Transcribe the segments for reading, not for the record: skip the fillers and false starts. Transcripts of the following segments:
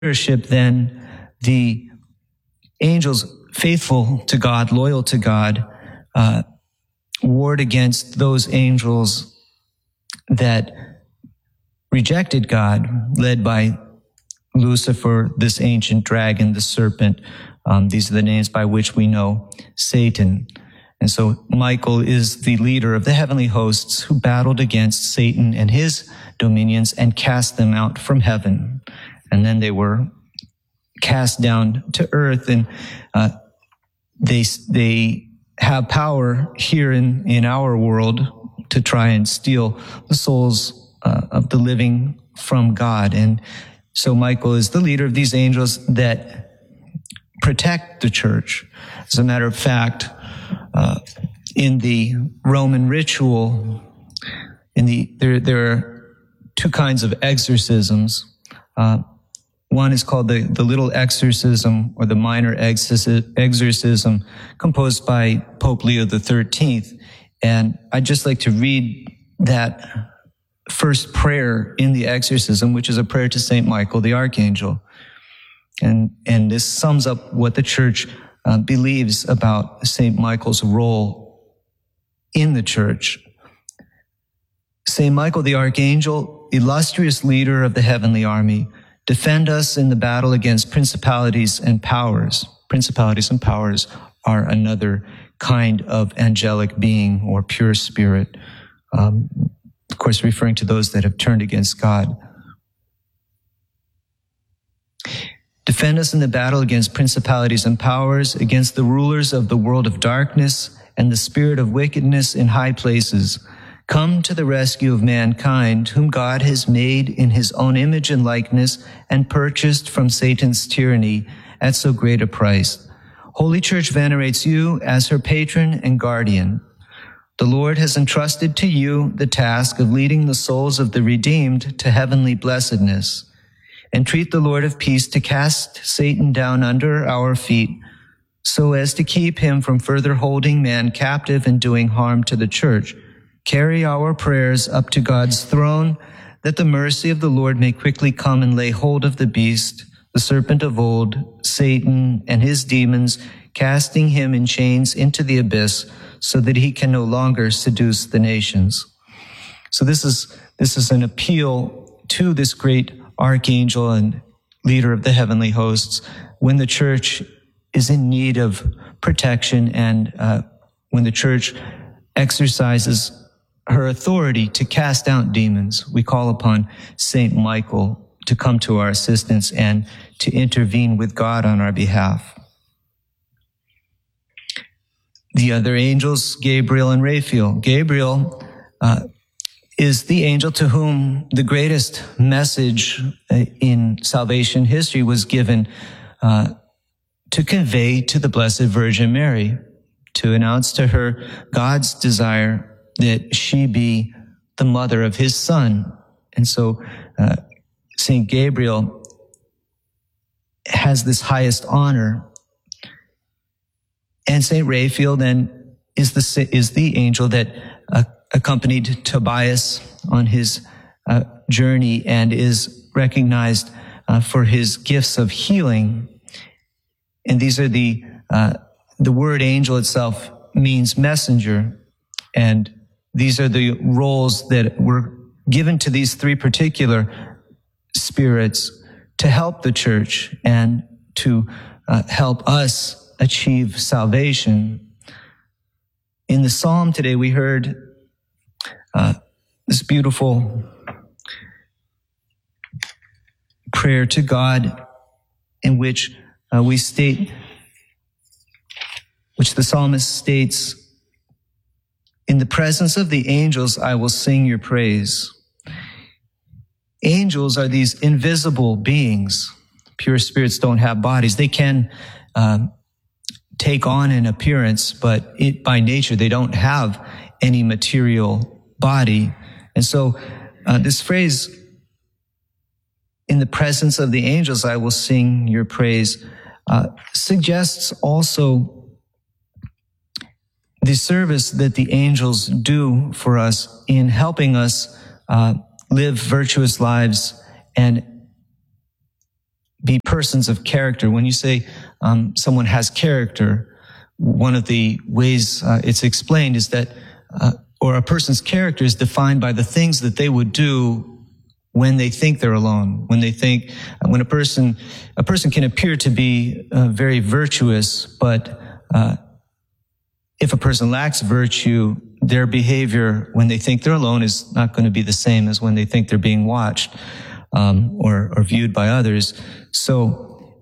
leadership, then the angels faithful to God, loyal to God, warred against those angels that rejected God, led by Lucifer, this ancient dragon, the serpent. These are the names by which we know Satan. And so Michael is the leader of the heavenly hosts who battled against Satan and his dominions and cast them out from heaven. And then they were cast down to earth, and they have power here in our world to try and steal the souls of the living from God. And so Michael is the leader of these angels that protect the church. As a matter of fact, in the Roman ritual, there are two kinds of exorcisms. One is called the little exorcism or the minor exorcism, composed by Pope Leo XIII. And I'd just like to read that first prayer in the exorcism, which is a prayer to Saint Michael, the archangel. And this sums up what the church believes about Saint Michael's role in the church. Saint Michael, the archangel, illustrious leader of the heavenly army, defend us in the battle against principalities and powers. Principalities and powers are another kind of angelic being or pure spirit, of course, referring to those that have turned against God. Defend us in the battle against principalities and powers, against the rulers of the world of darkness and the spirit of wickedness in high places. Come to the rescue of mankind, whom God has made in his own image and likeness and purchased from Satan's tyranny at so great a price. Holy Church venerates you as her patron and guardian. The Lord has entrusted to you the task of leading the souls of the redeemed to heavenly blessedness. Entreat the Lord of peace to cast Satan down under our feet, so as to keep him from further holding man captive and doing harm to the church. Carry our prayers up to God's throne, that the mercy of the Lord may quickly come and lay hold of the beast, the serpent of old, Satan and his demons, casting him in chains into the abyss, so that he can no longer seduce the nations. So this is an appeal to this great archangel and leader of the heavenly hosts when the church is in need of protection, and when the church exercises her authority to cast out demons. We call upon Saint Michael to come to our assistance and to intervene with God on our behalf. The other angels, Gabriel and Raphael. Gabriel is the angel to whom the greatest message in salvation history was given to convey to the Blessed Virgin Mary, to announce to her God's desire that she be the mother of his son. And so Saint Gabriel has this highest honor. And Saint Raphael then is the angel that accompanied Tobias on his journey and is recognized for his gifts of healing. And these are the word angel itself means messenger. And these are the roles that were given to these three particular spirits to help the church and to help us achieve salvation. In the psalm today, we heard this beautiful prayer to God in which which the psalmist states, "In the presence of the angels, I will sing your praise." Angels are these invisible beings. Pure spirits don't have bodies. They can take on an appearance, but by nature, they don't have any material body. And so this phrase, "In the presence of the angels, I will sing your praise," suggests also the service that the angels do for us in helping us live virtuous lives and be persons of character. When you say someone has character, one of the ways it's explained is that, or a person's character is defined by the things that they would do when they think they're alone. When a person can appear to be very virtuous, but if a person lacks virtue, their behavior when they think they're alone is not going to be the same as when they think they're being watched or viewed by others. So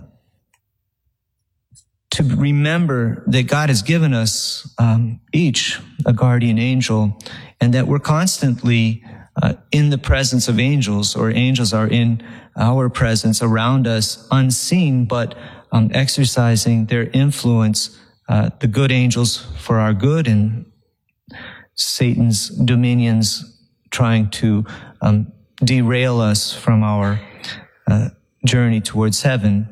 to remember that God has given us each a guardian angel, and that we're constantly in the presence of angels, or angels are in our presence around us, unseen, but exercising their influence, the good angels for our good, and Satan's dominions trying to derail us from our journey towards heaven.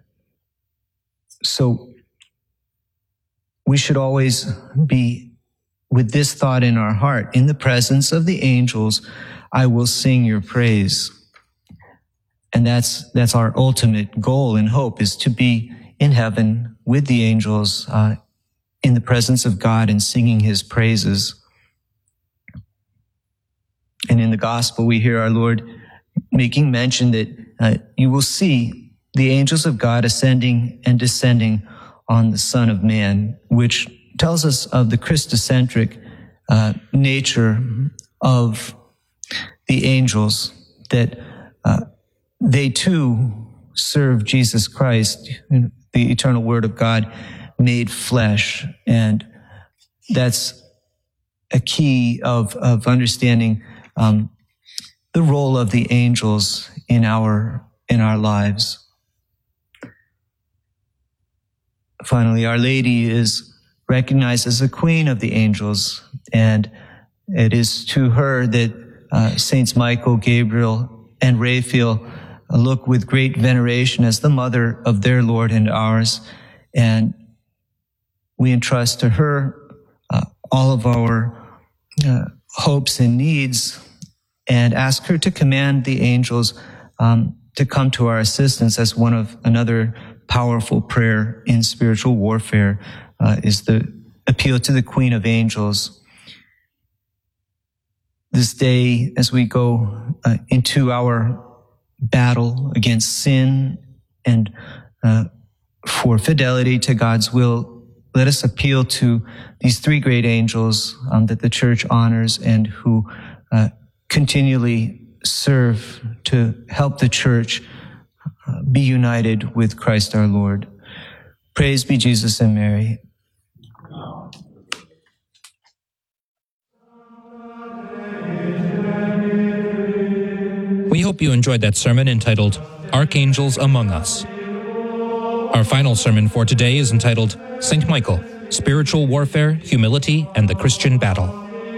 So we should always be with this thought in our heart: in the presence of the angels, I will sing your praise. And that's our ultimate goal and hope, is to be in heaven with the angels, in the presence of God and singing his praises. And in the gospel, we hear our Lord making mention that you will see the angels of God ascending and descending on the Son of Man, which tells us of the Christocentric nature of the angels, that they too serve Jesus Christ, the eternal Word of God made flesh. And that's a key of understanding the role of the angels in our lives. Finally, Our Lady is recognized as the Queen of the angels, and it is to her that Saints Michael, Gabriel, and Raphael look with great veneration as the mother of their Lord and ours, and we entrust to her all of our hopes and needs, and ask her to command the angels to come to our assistance. As another powerful prayer in spiritual warfare is the appeal to the Queen of Angels. This day, as we go into our battle against sin and for fidelity to God's will, let us appeal to these three great angels that the Church honors and who continually serve to help the Church be united with Christ our Lord. Praise be Jesus and Mary. We hope you enjoyed that sermon entitled Archangels Among Us. Our final sermon for today is entitled St. Michael, Spiritual Warfare, Humility, and the Christian Battle.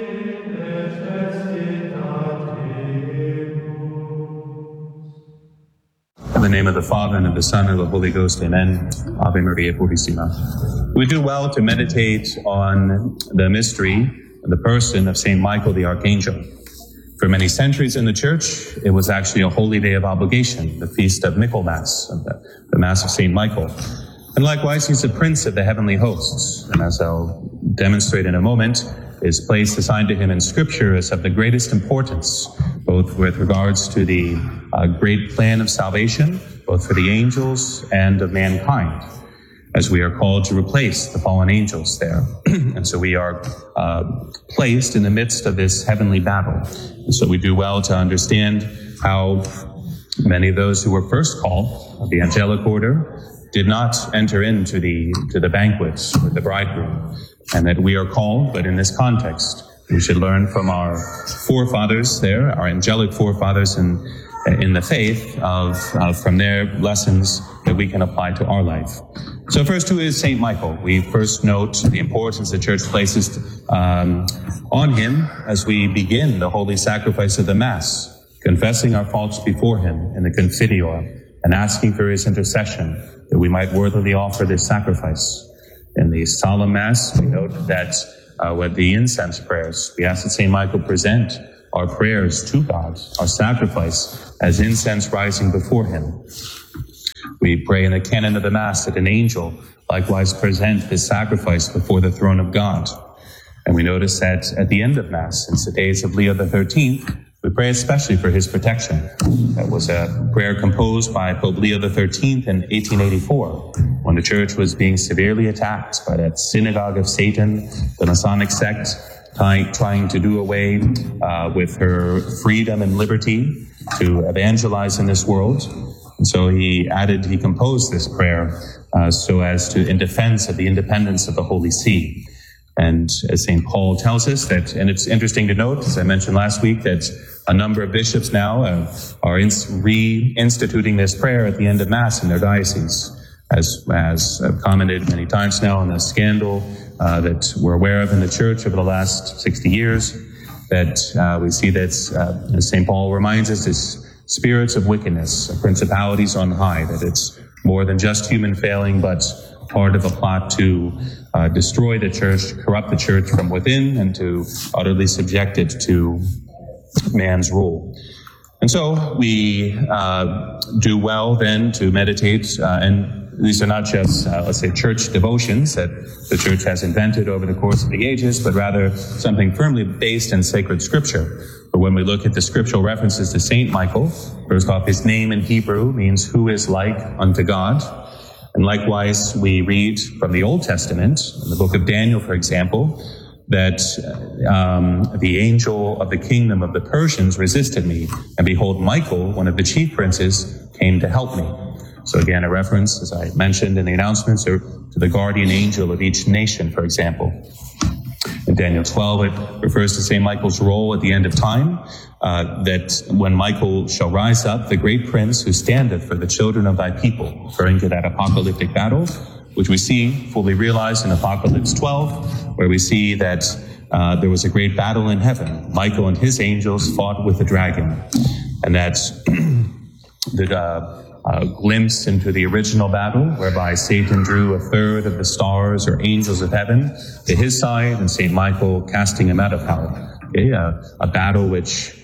In the name of the Father, and of the Son, and of the Holy Ghost, amen. Ave Maria Purissima. We do well to meditate on the mystery and the person of St. Michael the Archangel. For many centuries in the Church, it was actually a holy day of obligation, the feast of Michaelmas, the Mass of St. Michael. And likewise, he's the Prince of the heavenly hosts. And as I'll demonstrate in a moment, his place assigned to him in Scripture is of the greatest importance, both with regards to the great plan of salvation, both for the angels and of mankind, as we are called to replace the fallen angels there. And so we are placed in the midst of this heavenly battle. And so we do well to understand how many of those who were first called of the angelic order did not enter into the banquets with the bridegroom, and that we are called, but in this context, we should learn from our forefathers there, our angelic forefathers in the faith, from their lessons that we can apply to our life. So first, who is St. Michael? We first note the importance the Church places on him as we begin the holy sacrifice of the Mass, confessing our faults before him in the Confiteor and asking for his intercession that we might worthily offer this sacrifice. In the solemn Mass, we note that with the incense prayers, we ask that St. Michael present our prayers to God, our sacrifice, as incense rising before him. We pray in the canon of the Mass that an angel likewise present his sacrifice before the throne of God. And we notice that at the end of Mass, since the days of Leo XIII, we pray especially for his protection. That was a prayer composed by Pope Leo XIII in 1884, when the Church was being severely attacked by that synagogue of Satan, the Masonic sect, trying to do away with her freedom and liberty to evangelize in this world. And so he composed this prayer so as to, in defense of the independence of the Holy See. And as St. Paul tells us that, and it's interesting to note, as I mentioned last week, that a number of bishops now are reinstituting this prayer at the end of Mass in their diocese, as I've commented many times now on the scandal that we're aware of in the Church over the last 60 years, that we see that, as St. Paul reminds us, this spirits of wickedness, principalities on high, that it's more than just human failing, but part of a plot to destroy the Church, corrupt the Church from within, and to utterly subject it to man's rule. And so we do well then to meditate, and these are not just, let's say, church devotions that the Church has invented over the course of the ages, but rather something firmly based in sacred Scripture. But when we look at the scriptural references to Saint Michael, first off, his name in Hebrew means "who is like unto God." And likewise, we read from the Old Testament, in the book of Daniel, for example, that the angel of the kingdom of the Persians resisted me, and behold, Michael, one of the chief princes, came to help me. So again, a reference, as I mentioned in the announcements, to the guardian angel of each nation, for example. In Daniel 12, it refers to St. Michael's role at the end of time, that when Michael shall rise up, the great prince who standeth for the children of thy people, referring to that apocalyptic battle, which we see fully realized in Apocalypse 12, where we see that there was a great battle in heaven. Michael and his angels fought with the dragon. And that's the glimpse into the original battle, whereby Satan drew a third of the stars or angels of heaven to his side, and St. Michael casting him out of hell. Okay, a battle which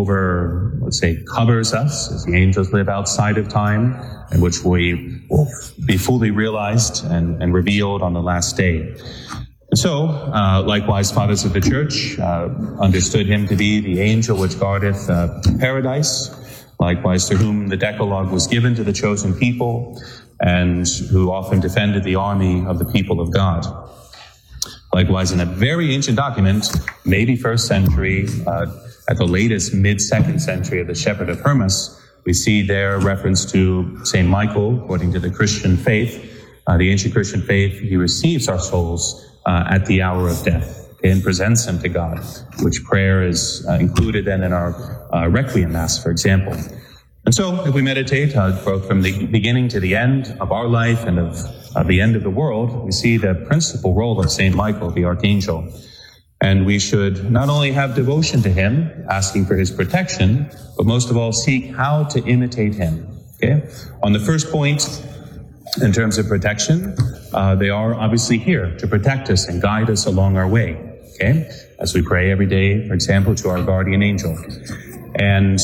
covers us as the angels live outside of time, and which we will be fully realized and revealed on the last day. And so, likewise, fathers of the Church understood him to be the angel which guardeth paradise, likewise to whom the Decalogue was given to the chosen people, and who often defended the army of the people of God. Likewise, in a very ancient document, maybe first century, at the latest mid-second century of the Shepherd of Hermas, we see there reference to St. Michael, according to the Christian faith, the ancient Christian faith. He receives our souls at the hour of death and presents them to God, which prayer is included then in our Requiem Mass, for example. And so, if we meditate both from the beginning to the end of our life and of the end of the world, we see the principal role of Saint Michael, the Archangel. And we should not only have devotion to him, asking for his protection, but most of all seek how to imitate him. Okay? On the first point, in terms of protection, they are obviously here to protect us and guide us along our way. Okay? As we pray every day, for example, to our guardian angel. And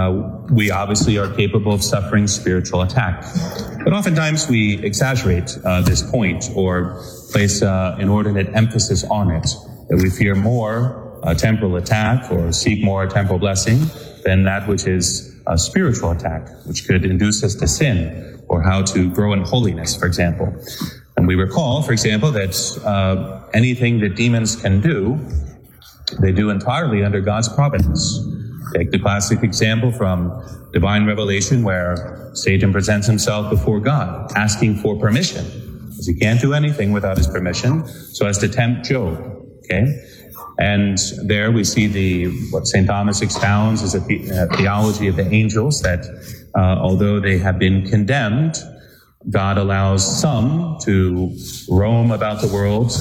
we obviously are capable of suffering spiritual attack. But oftentimes we exaggerate this point or place inordinate emphasis on it, that we fear more temporal attack or seek more temporal blessing than that which is a spiritual attack, which could induce us to sin, or how to grow in holiness, for example. And we recall, for example, that anything that demons can do, they do entirely under God's providence. Take the classic example from divine revelation where Satan presents himself before God, asking for permission, because he can't do anything without his permission, so as to tempt Job. Okay? And there we see what St. Thomas expounds as a theology of the angels, that although they have been condemned, God allows some to roam about the world,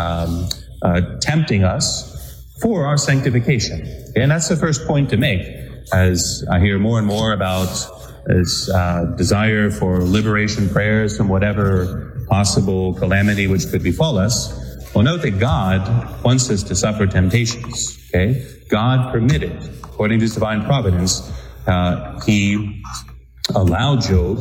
tempting us for our sanctification. Okay? And that's the first point to make, as I hear more and more about this desire for liberation prayers from whatever possible calamity which could befall us. Well, note that God wants us to suffer temptations. Okay? God permitted, according to his divine providence, he allowed Job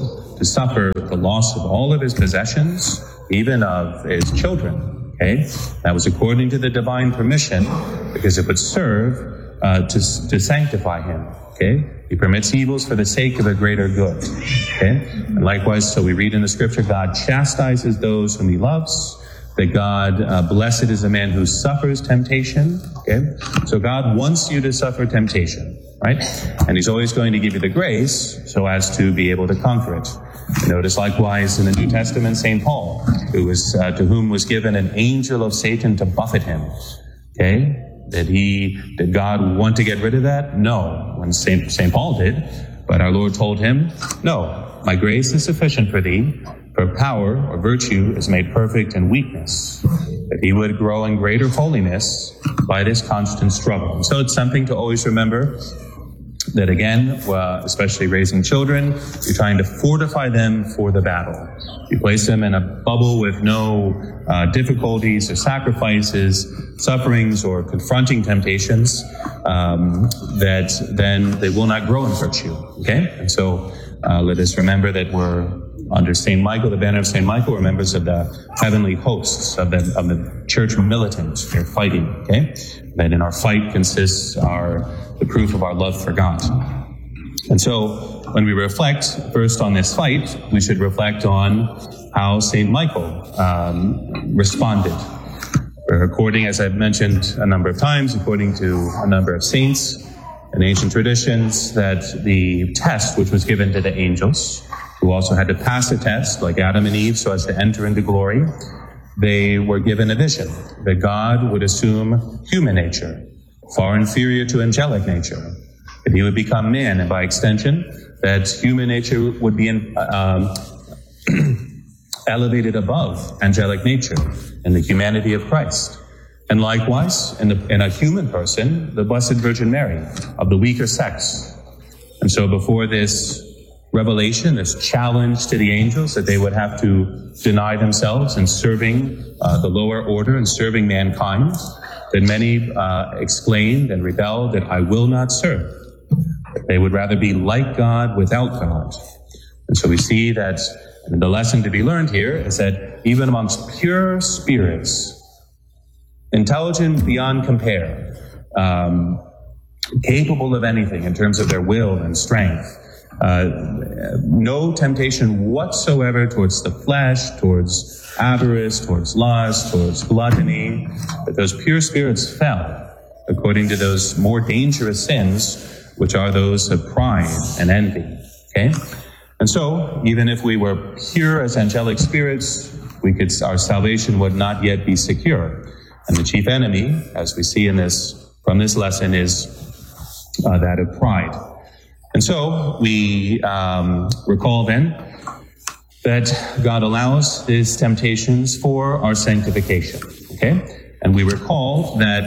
to suffer the loss of all of his possessions, even of his children. Okay, that was according to the divine permission, because it would serve to sanctify him. Okay, he permits evils for the sake of a greater good. Okay, and likewise, so we read in the scripture, God chastises those whom he loves. That God, blessed is the man who suffers temptation. Okay, so God wants you to suffer temptation, right? And he's always going to give you the grace so as to be able to conquer it. Notice likewise in the New Testament, St. Paul, who was to whom was given an angel of Satan to buffet him. Okay, did God want to get rid of that? No, when St. Paul did, but our Lord told him, no, my grace is sufficient for thee, for power or virtue is made perfect in weakness, that he would grow in greater holiness by this constant struggle. And so it's something to always remember that, again, especially raising children, you're trying to fortify them for the battle. You place them in a bubble with no difficulties or sacrifices, sufferings, or confronting temptations, that then they will not grow in virtue. Okay? And so let us remember that we're under St. Michael, the banner of St. Michael, we're members of the heavenly hosts of the church militant. They're fighting, okay? That in our fight consists the proof of our love for God. And so when we reflect first on this fight, we should reflect on how St. Michael responded. According, as I've mentioned a number of times, according to a number of saints and ancient traditions, that the test which was given to the angels, who also had to pass a test like Adam and Eve so as to enter into glory, they were given a vision that God would assume human nature, far inferior to angelic nature, that he would become man, and by extension, that human nature would be elevated above angelic nature in the humanity of Christ. And likewise, in a human person, the Blessed Virgin Mary, of the weaker sex. And so before this revelation, this challenge to the angels that they would have to deny themselves in serving the lower order and serving mankind, that many exclaimed and rebelled that I will not serve. That they would rather be like God without God. And so we see that the lesson to be learned here is that even amongst pure spirits, intelligent beyond compare, capable of anything in terms of their will and strength, no temptation whatsoever towards the flesh, towards avarice, towards lust, towards gluttony, that those pure spirits fell according to those more dangerous sins, which are those of pride and envy. Okay? And so, even if we were pure as angelic spirits, our salvation would not yet be secure. And the chief enemy, as we see from this lesson, is that of pride. And so we recall then that God allows these temptations for our sanctification. Okay? And we recall that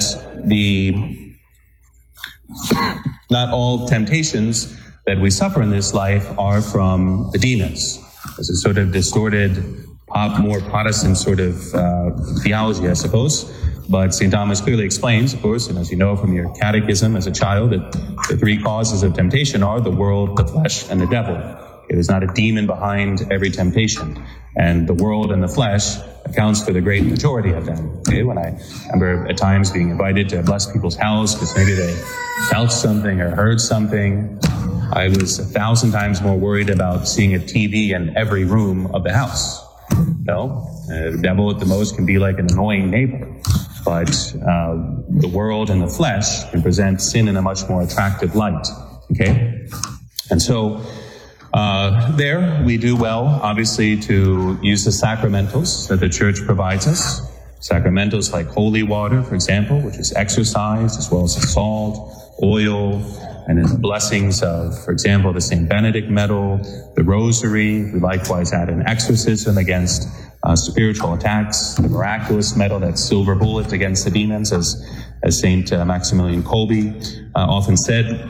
not all temptations that we suffer in this life are from the demons. It's a sort of distorted, more Protestant sort of theology, I suppose. But St. Thomas clearly explains, of course, and as you know from your catechism as a child, that the three causes of temptation are the world, the flesh, and the devil. There's not a demon behind every temptation. And the world and the flesh accounts for the great majority of them. Okay? When I remember at times being invited to bless people's house because maybe they felt something or heard something, I was 1,000 times more worried about seeing a TV in every room of the house. The devil at the most can be like an annoying neighbor. But the world and the flesh can present sin in a much more attractive light. Okay? And so there we do well, obviously, to use the sacramentals that the Church provides us. Sacramentals like holy water, for example, which is exercised, as well as the salt, oil, and in the blessings of, for example, the St. Benedict medal, the rosary. We likewise add an exorcism against spiritual attacks, the miraculous medal, that silver bullet against the demons, as St. Maximilian Kolbe often said.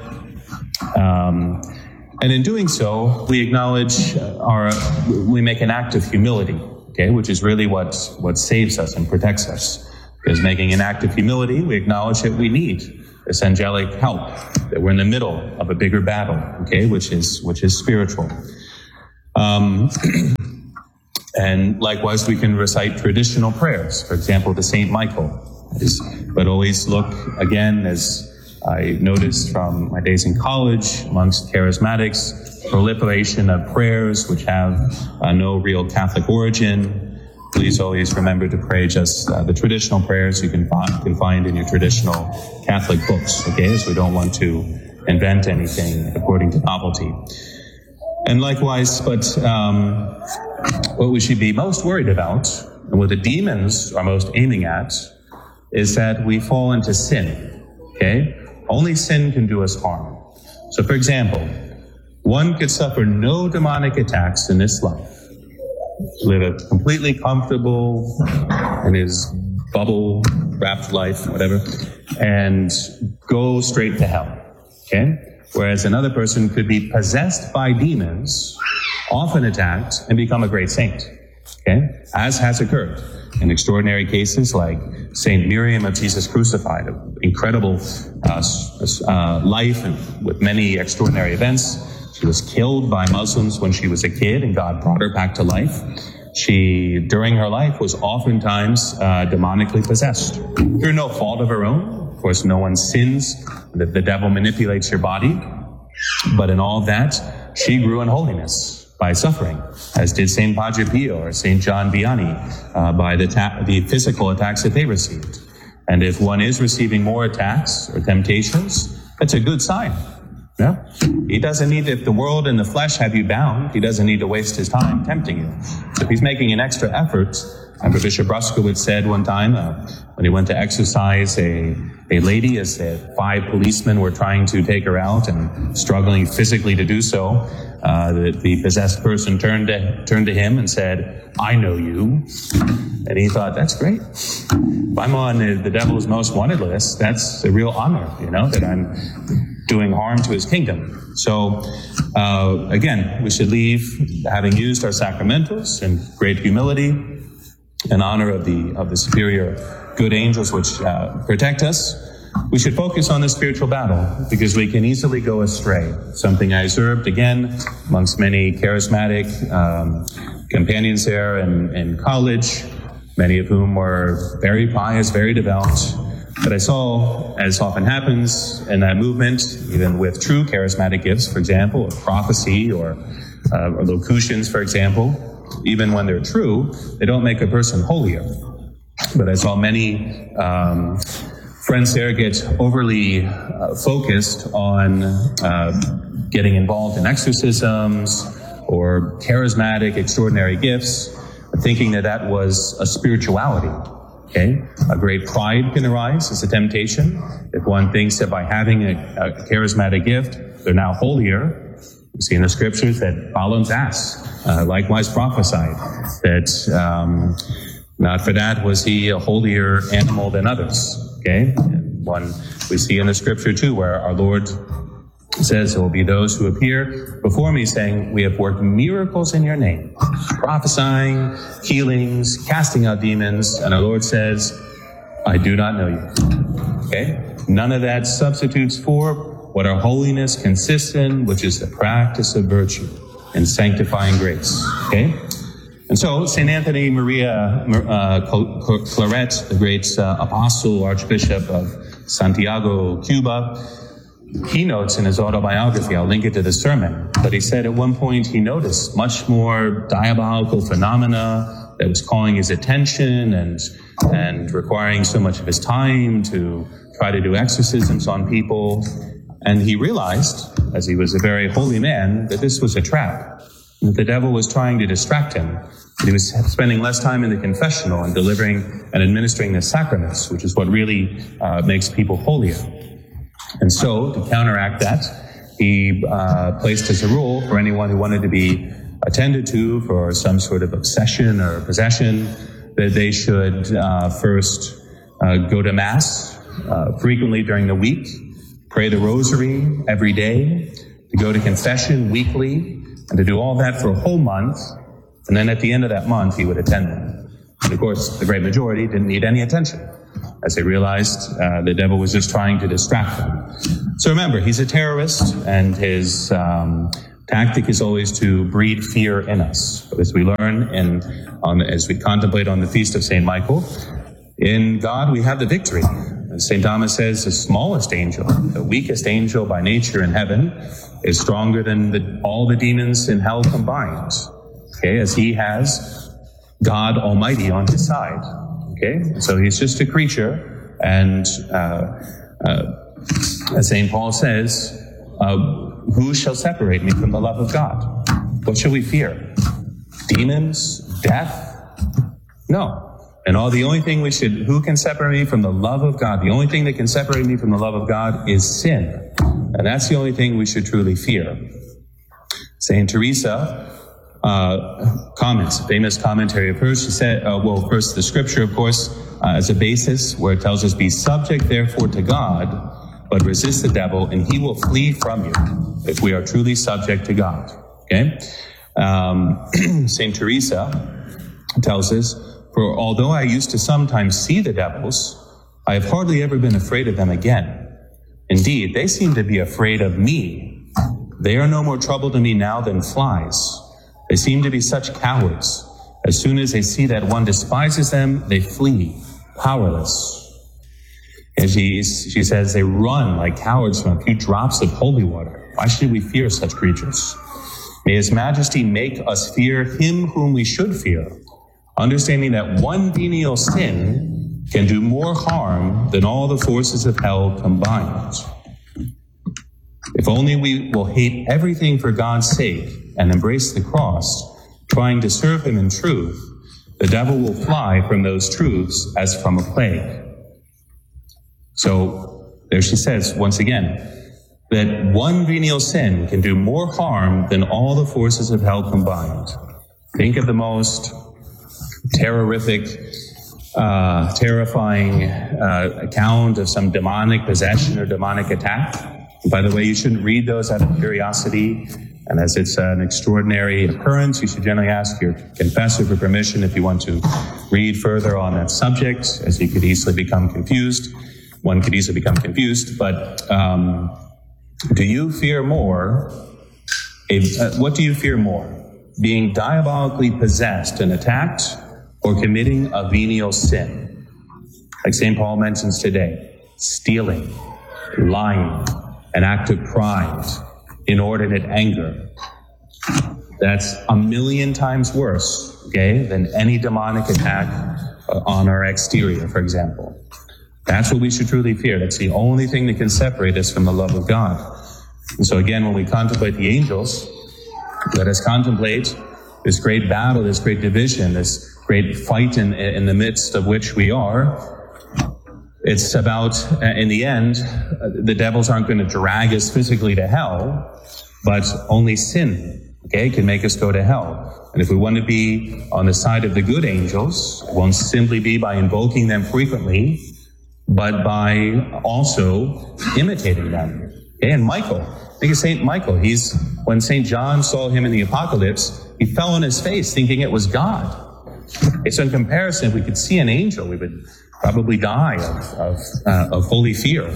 And in doing so, we acknowledge we make an act of humility, okay, which is really what saves us and protects us. Because making an act of humility, we acknowledge that we need this angelic help, that we're in the middle of a bigger battle, okay, which is spiritual. And likewise, we can recite traditional prayers, for example, to Saint Michael. But always look, again, as I noticed from my days in college amongst charismatics, proliferation of prayers which have no real Catholic origin. Please always remember to pray just the traditional prayers you can find in your traditional Catholic books, okay? As we don't want to invent anything according to novelty. And likewise, but what we should be most worried about, and what the demons are most aiming at, is that we fall into sin, okay? Only sin can do us harm. So, for example, one could suffer no demonic attacks in this life, live a completely comfortable in his bubble-wrapped life, whatever, and go straight to hell, okay? Whereas another person could be possessed by demons, often attacked, and become a great saint, okay? As has occurred in extraordinary cases like Saint Miriam of Jesus Crucified, an incredible life and with many extraordinary events. She was killed by Muslims when she was a kid, and God brought her back to life. She, during her life, was oftentimes demonically possessed through no fault of her own. Of course, no one sins. The devil manipulates your body. But in all that, she grew in holiness by suffering, as did Saint Padre Pio or Saint John Vianney by the physical attacks that they received. And if one is receiving more attacks or temptations, that's a good sign. Yeah? He doesn't need, if the world and the flesh have you bound, he doesn't need to waste his time tempting you. So if he's making an extra effort, remember Bishop Bruskowitz said one time when he went to exorcise a lady, as 5 policemen were trying to take her out and struggling physically to do so, the possessed person turned to him and said, "I know you." And he thought, that's great. If I'm on the devil's most wanted list, that's a real honor, that I'm doing harm to his kingdom. So, again, we should leave, having used our sacramentals in great humility, in honor of the superior good angels which protect us. We should focus on the spiritual battle, because we can easily go astray. Something I observed, again, amongst many charismatic companions there in college, many of whom were very pious, very devout. But I saw, as often happens in that movement, even with true charismatic gifts, for example, or prophecy or locutions, for example, even when they're true, they don't make a person holier. But I saw many friends there get overly focused on getting involved in exorcisms or charismatic, extraordinary gifts, thinking that was a spirituality. Okay? A great pride can arise as a temptation. If one thinks that by having a charismatic gift, they're now holier. We see in the scriptures that Balaam's ass likewise prophesied that not for that was he a holier animal than others. Okay? One we see in the scripture too, where our Lord says there will be those who appear before me saying, "We have worked miracles in your name," prophesying, healings, casting out demons, and our Lord says, "I do not know you." Okay? None of that substitutes for what our holiness consists in, which is the practice of virtue and sanctifying grace. Okay? And so, St. Anthony Maria Claret, the great apostle, archbishop of Santiago, Cuba, he notes in his autobiography, I'll link it to the sermon, but he said at one point he noticed much more diabolical phenomena that was calling his attention and requiring so much of his time to try to do exorcisms on people. And he realized, as he was a very holy man, that this was a trap, that the devil was trying to distract him, that he was spending less time in the confessional and delivering and administering the sacraments, which is what really makes people holier. And so, to counteract that, he placed as a rule for anyone who wanted to be attended to for some sort of obsession or possession, that they should first go to Mass frequently during the week, pray the Rosary every day, to go to confession weekly, and to do all that for a whole month. And then at the end of that month, he would attend them. And of course, the great majority didn't need any attention, as they realized the devil was just trying to distract them. So remember, he's a terrorist, and his tactic is always to breed fear in us. But as we learn and as we contemplate on the feast of St. Michael, in God we have the victory. As St. Thomas says, the smallest angel, the weakest angel by nature in heaven, is stronger than all the demons in hell combined. Okay, as he has God Almighty on his side. Okay, so he's just a creature, and as St. Paul says, who shall separate me from the love of God? What shall we fear? Demons? Death? No. And the only thing who can separate me from the love of God? The only thing that can separate me from the love of God is sin. And that's the only thing we should truly fear. Saint Teresa comments, a famous commentary of hers. She said, first the scripture, of course, as a basis, where it tells us, be subject therefore to God, but resist the devil, and he will flee from you, if we are truly subject to God. Okay? Saint Teresa tells us, for although I used to sometimes see the devils, I have hardly ever been afraid of them again. Indeed, they seem to be afraid of me. They are no more trouble to me now than flies. They seem to be such cowards. As soon as they see that one despises them, they flee, powerless. And she says they run like cowards from a few drops of holy water. Why should we fear such creatures? May His Majesty make us fear Him whom we should fear, understanding that one venial sin can do more harm than all the forces of hell combined. If only we will hate everything for God's sake and embrace the cross, trying to serve Him in truth, the devil will fly from those truths as from a plague. So there she says, once again, that one venial sin can do more harm than all the forces of hell combined. Think of the most terrifying account of some demonic possession or demonic attack. And by the way, you shouldn't read those out of curiosity. And as it's an extraordinary occurrence, you should generally ask your confessor for permission if you want to read further on that subject, as you could easily become confused. One could easily become confused. But do you fear more? What do you fear more? Being diabolically possessed and attacked, or committing a venial sin? Like St. Paul mentions today, stealing, lying, an act of pride, inordinate anger. That's 1,000,000 times worse, okay, than any demonic attack on our exterior, for example. That's what we should truly fear. That's the only thing that can separate us from the love of God. And so again, when we contemplate the angels, let us contemplate this great battle, this great division, this great fight in the midst of which we are. It's about, in the end, the devils aren't going to drag us physically to hell, but only sin, okay, can make us go to hell. And if we want to be on the side of the good angels, it won't simply be by invoking them frequently, but by also imitating them. Okay, and Michael, think of Saint Michael. When Saint John saw him in the Apocalypse, he fell on his face thinking it was God. Okay, so in comparison, if we could see an angel, we would probably die of holy fear.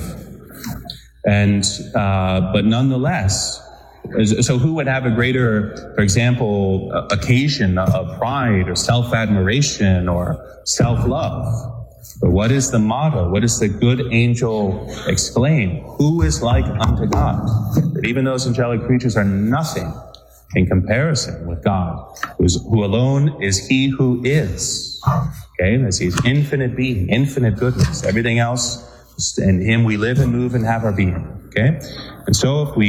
And but nonetheless, so who would have a greater, for example, occasion of pride or self-admiration or self-love? But what is the motto? What does the good angel exclaim? Who is like unto God? That even those angelic creatures are nothing in comparison with God, who alone is He who is. Okay, as He's infinite being, infinite goodness. Everything else, in Him we live and move and have our being. Okay, and so if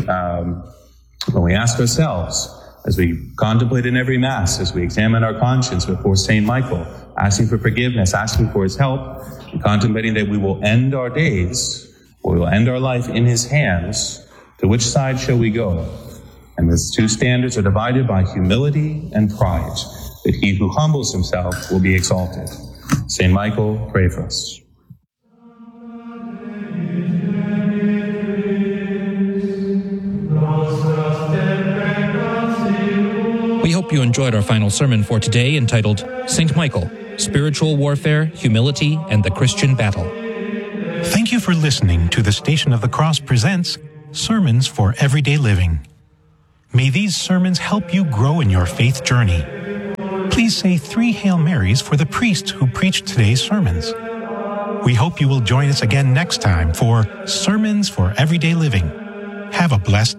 when we ask ourselves, as we contemplate in every Mass, as we examine our conscience before Saint Michael, asking for forgiveness, asking for his help, and contemplating that we will end our days, we will end our life in His hands, to which side shall we go? And these two standards are divided by humility and pride, that he who humbles himself will be exalted. Saint Michael, pray for us. We hope you enjoyed our final sermon for today, entitled St. Michael, Spiritual Warfare, Humility, and the Christian Battle. Thank you for listening to the Station of the Cross presents Sermons for Everyday Living. May these sermons help you grow in your faith journey. Please say 3 Hail Marys for the priest who preached today's sermons. We hope you will join us again next time for Sermons for Everyday Living. Have a blessed